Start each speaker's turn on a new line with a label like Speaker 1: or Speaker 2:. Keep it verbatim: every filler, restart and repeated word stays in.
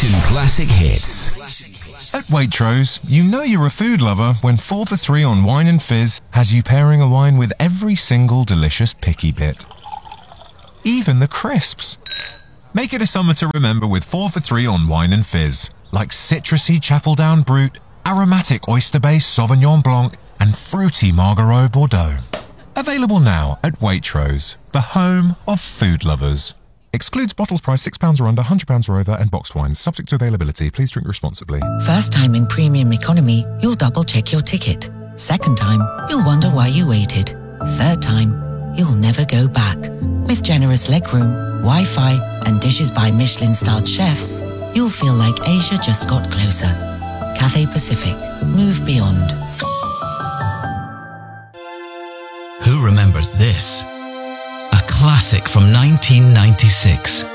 Speaker 1: Two classic hits.
Speaker 2: At Waitrose, you know you're a food lover when four for three on wine and fizz has you pairing a wine with every single delicious picky bit. Even the crisps. Make it a summer to remember with four for three on wine and fizz, like citrusy Chapeldown Brut, aromatic oyster-based Sauvignon Blanc, and fruity Margaux Bordeaux. Available now at Waitrose, the home of food lovers. Excludes bottles priced six pounds or under, one hundred pounds or over, and boxed wines. Subject to availability. Please drink responsibly.
Speaker 3: First time in premium economy, you'll double check your ticket. Second time, you'll wonder why you waited. Third time, you'll never go back. With generous legroom, Wi-Fi, and dishes by Michelin-starred chefs, you'll feel like Asia just got closer. Cathay Pacific. Move beyond.
Speaker 1: Who remembers this? A classic from nineteen ninety-six.